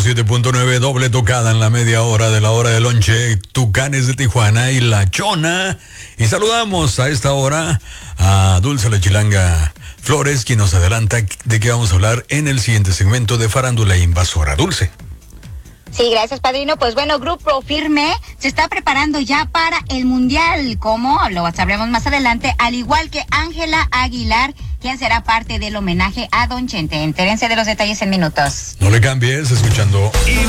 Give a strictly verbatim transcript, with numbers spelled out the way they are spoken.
siete punto nueve, doble tocada en la media hora de la hora de lonche, Tucanes de Tijuana y La Chona. Y saludamos a esta hora a Dulce la Chilanga Flores, quien nos adelanta de qué vamos a hablar en el siguiente segmento de Farándula Invasora. Dulce. Sí, gracias, padrino. Pues bueno, Grupo Firme se está preparando ya para el Mundial. ¿Cómo? Lo sabremos más adelante, al igual que Ángela Aguilar, quien será parte del homenaje a Don Chente. Entérense de los detalles en minutos. No le cambies, escuchando